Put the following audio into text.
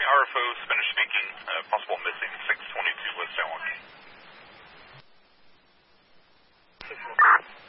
RFO, Spanish speaking, possible missing 622 West Allen.